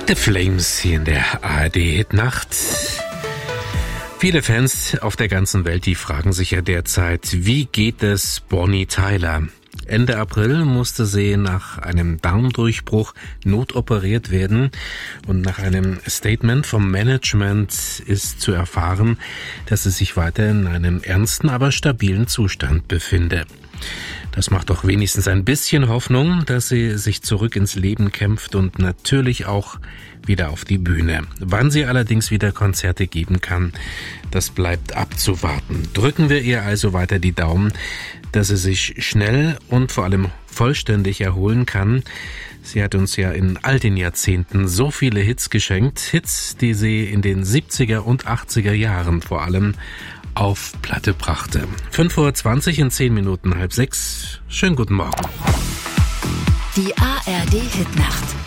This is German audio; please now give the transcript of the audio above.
The Flames hier in der ARD-Hitnacht. Viele Fans auf der ganzen Welt, die fragen sich ja derzeit, wie geht es Bonnie Tyler? Ende April musste sie nach einem Darmdurchbruch notoperiert werden und nach einem Statement vom Management ist zu erfahren, dass sie sich weiter in einem ernsten, aber stabilen Zustand befinde. Das macht doch wenigstens ein bisschen Hoffnung, dass sie sich zurück ins Leben kämpft und natürlich auch wieder auf die Bühne. Wann sie allerdings wieder Konzerte geben kann, das bleibt abzuwarten. Drücken wir ihr also weiter die Daumen, dass sie sich schnell und vor allem vollständig erholen kann. Sie hat uns ja in all den Jahrzehnten so viele Hits geschenkt. Hits, die sie in den 70er und 80er Jahren vor allem auf Platte brachte. 5:20 in 10 Minuten, 5:30. Schönen guten Morgen. Die ARD-Hitnacht.